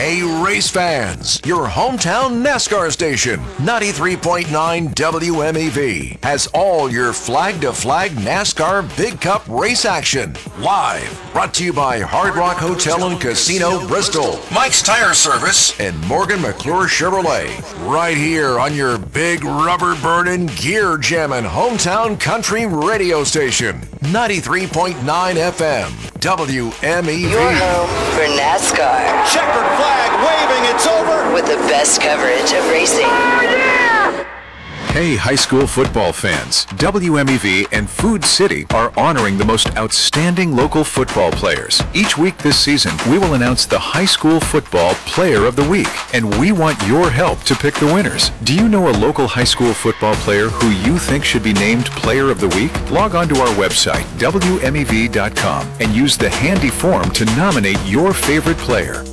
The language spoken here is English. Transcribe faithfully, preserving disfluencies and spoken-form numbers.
Hey, race fans, your hometown NASCAR station, ninety-three point nine W M E V, has all your flag-to-flag NASCAR Big Cup race action. Live, brought to you by Hard Rock Hotel and Casino Bristol, Mike's Tire Service, and Morgan McClure Chevrolet. Right here on your big rubber-burning, gear-jamming hometown country radio station, ninety-three point nine F M, W M E V. Your home for NASCAR. Checkered flag waving, it's over. With the best coverage of racing. Oh, yeah! Hey, high school football fans, W M E V and Food City are honoring the most outstanding local football players. Each week this season, we will announce the High School Football Player of the Week, and we want your help to pick the winners. Do you know a local high school football player who you think should be named Player of the Week? Log on to our website, W M E V dot com, and use the handy form to nominate your favorite player.